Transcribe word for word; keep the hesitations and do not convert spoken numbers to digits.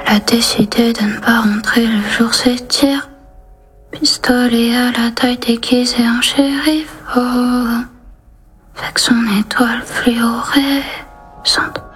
Elle a décidé de ne pas rentrer le jour s'étire. Pistolet à la taille déguisé en shérif. Oh, fait que son étoile fluorescente